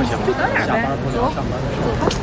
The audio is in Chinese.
行吗？下班或者上班的时候。